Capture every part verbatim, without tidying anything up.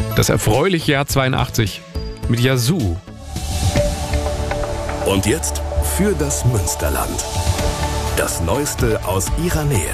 Das erfreuliche Jahr zweiundachtzig mit Yazoo. Und jetzt für das Münsterland. Das Neueste aus ihrer Nähe.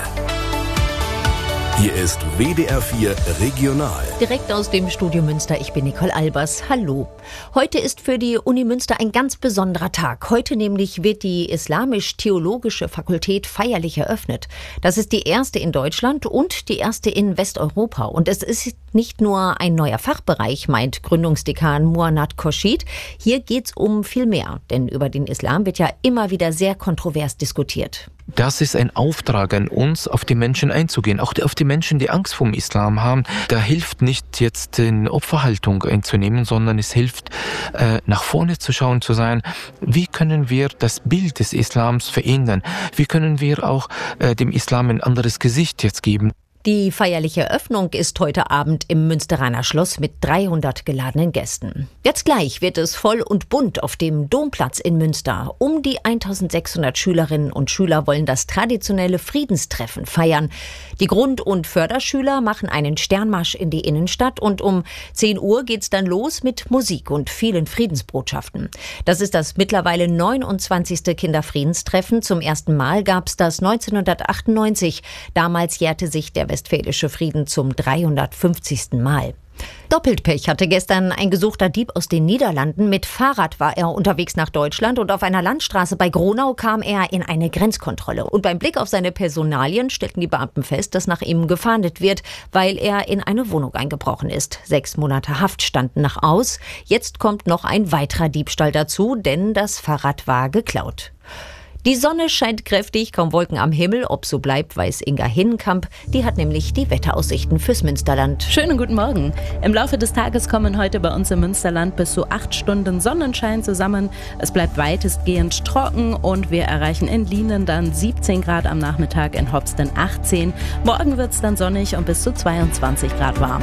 Hier ist W D R vier Regional. Direkt aus dem Studio Münster, ich bin Nicole Albers. Hallo. Heute ist für die Uni Münster ein ganz besonderer Tag. Heute nämlich wird die Islamisch-Theologische Fakultät feierlich eröffnet. Das ist die erste in Deutschland und die erste in Westeuropa. Und es ist nicht nur ein neuer Fachbereich, meint Gründungsdekan Muannat Khorshid. Hier geht's um viel mehr. Denn über den Islam wird ja immer wieder sehr kontrovers diskutiert. Das ist ein Auftrag an uns, auf die Menschen einzugehen, auch auf die Menschen, die Angst vor dem Islam haben. Da hilft nicht jetzt eine Opferhaltung einzunehmen, sondern es hilft, äh, nach vorne zu schauen, zu sein, wie können wir das Bild des Islams verändern? Wie können wir auch äh, dem Islam ein anderes Gesicht jetzt geben? Die feierliche Eröffnung ist heute Abend im Münsteraner Schloss mit dreihundert geladenen Gästen. Jetzt gleich wird es voll und bunt auf dem Domplatz in Münster. Um die eintausendsechshundert Schülerinnen und Schüler wollen das traditionelle Friedenstreffen feiern. Die Grund- und Förderschüler machen einen Sternmarsch in die Innenstadt und um zehn Uhr geht's dann los mit Musik und vielen Friedensbotschaften. Das ist das mittlerweile neunundzwanzigste Kinderfriedenstreffen. Zum ersten Mal gab's das neunzehnhundertachtundneunzig. Damals jährte sich der Westfälische Frieden zum dreihundertfünfzigsten Mal. Doppelt Pech hatte gestern ein gesuchter Dieb aus den Niederlanden. Mit Fahrrad war er unterwegs nach Deutschland und auf einer Landstraße bei Gronau kam er in eine Grenzkontrolle. Und beim Blick auf seine Personalien stellten die Beamten fest, dass nach ihm gefahndet wird, weil er in eine Wohnung eingebrochen ist. Sechs Monate Haft standen noch aus. Jetzt kommt noch ein weiterer Diebstahl dazu, denn das Fahrrad war geklaut. Die Sonne scheint kräftig, kaum Wolken am Himmel. Ob so bleibt, weiß Inga Hinnenkamp. Die hat nämlich die Wetteraussichten fürs Münsterland. Schönen guten Morgen. Im Laufe des Tages kommen heute bei uns im Münsterland bis zu acht Stunden Sonnenschein zusammen. Es bleibt weitestgehend trocken und wir erreichen in Lienen dann siebzehn Grad am Nachmittag, in Hopsten achtzehn. Morgen wird es dann sonnig und bis zu zweiundzwanzig Grad warm.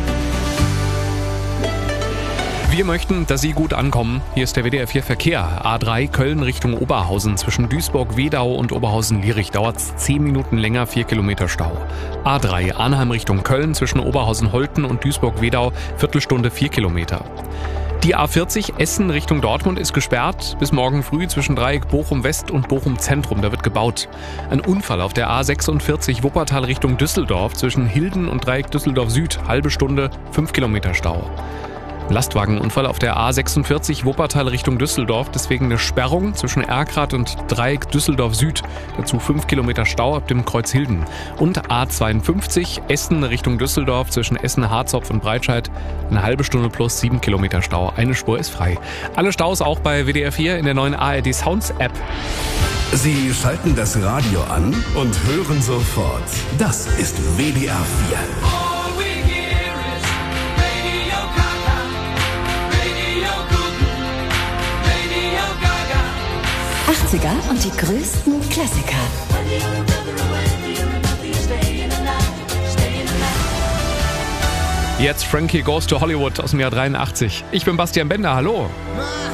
Wir möchten, dass Sie gut ankommen. Hier ist der W D R vier Verkehr. A drei Köln Richtung Oberhausen. Zwischen Duisburg-Wedau und Oberhausen-Lierich dauert es zehn Minuten länger, vier Kilometer Stau. A drei Arnheim Richtung Köln. Zwischen Oberhausen-Holten und Duisburg-Wedau Viertelstunde, vier Kilometer. Die A vierzig Essen Richtung Dortmund ist gesperrt bis morgen früh zwischen Dreieck Bochum-West und Bochum-Zentrum. Da wird gebaut. Ein Unfall auf der A sechsundvierzig Wuppertal Richtung Düsseldorf zwischen Hilden und Dreieck Düsseldorf-Süd. Halbe Stunde, fünf Kilometer Stau. Lastwagenunfall auf der A sechsundvierzig Wuppertal Richtung Düsseldorf, deswegen eine Sperrung zwischen Erkrath und Dreieck Düsseldorf Süd. Dazu fünf Kilometer Stau ab dem Kreuz Hilden. Und A zweiundfünfzig Essen Richtung Düsseldorf zwischen Essen, Harzopf und Breitscheid. Eine halbe Stunde plus sieben Kilometer Stau. Eine Spur ist frei. Alle Staus auch bei W D R vier in der neuen A R D Sounds App. Sie schalten das Radio an und hören sofort. Das ist W D R vier. achtziger und die größten Klassiker. Jetzt Frankie Goes to Hollywood aus dem Jahr dreiundachtzig. Ich bin Bastian Bender, hallo.